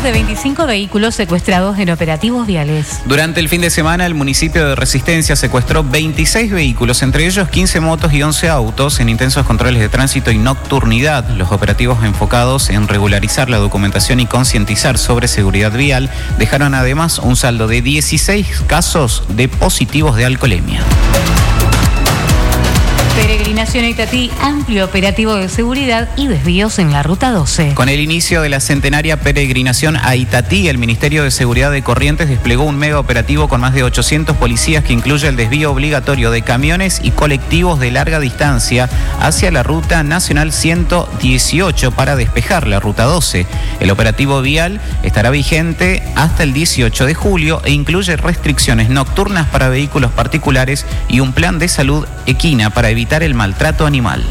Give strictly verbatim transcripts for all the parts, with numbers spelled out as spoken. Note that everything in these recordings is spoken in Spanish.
Más de veinticinco vehículos secuestrados en operativos viales. Durante el fin de semana, el municipio de Resistencia secuestró veintiséis vehículos, entre ellos quince motos y once autos, en intensos controles de tránsito y nocturnidad. Los operativos enfocados en regularizar la documentación y concientizar sobre seguridad vial dejaron además un saldo de dieciséis casos de positivos de alcoholemia. Peregrinación a Itatí, amplio operativo de seguridad y desvíos en la Ruta doce. Con el inicio de la centenaria peregrinación a Itatí, el Ministerio de Seguridad de Corrientes desplegó un mega operativo con más de ochocientos policías que incluye el desvío obligatorio de camiones y colectivos de larga distancia hacia la Ruta Nacional ciento dieciocho para despejar la Ruta doce. El operativo vial estará vigente hasta el dieciocho de julio e incluye restricciones nocturnas para vehículos particulares y un plan de salud equina para evitar el maltrato animal.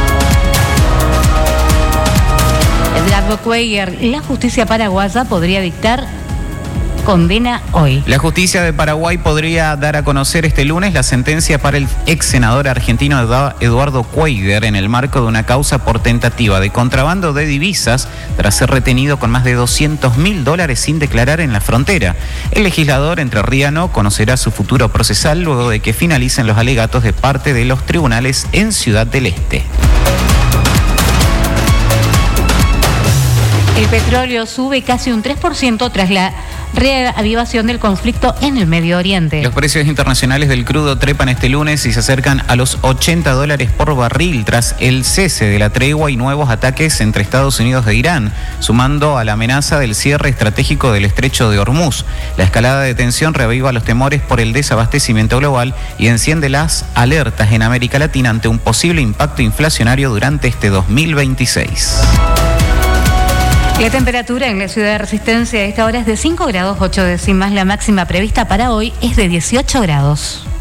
Edgardo Cuellar, la justicia paraguaya podría dictar condena hoy. La justicia de Paraguay podría dar a conocer este lunes la sentencia para el ex senador argentino Eduardo Cuellar en el marco de una causa por tentativa de contrabando de divisas tras ser retenido con más de doscientos mil dólares sin declarar en la frontera. El legislador entrerriano conocerá su futuro procesal luego de que finalicen los alegatos de parte de los tribunales en Ciudad del Este. El petróleo sube casi un tres por ciento tras la reavivación del conflicto en el Medio Oriente. Los precios internacionales del crudo trepan este lunes y se acercan a los ochenta dólares por barril tras el cese de la tregua y nuevos ataques entre Estados Unidos e Irán, sumando a la amenaza del cierre estratégico del estrecho de Hormuz. La escalada de tensión reaviva los temores por el desabastecimiento global y enciende las alertas en América Latina ante un posible impacto inflacionario durante este dos mil veintiséis. La temperatura en la ciudad de Resistencia a esta hora es de cinco grados ocho décimas. La máxima prevista para hoy es de dieciocho grados.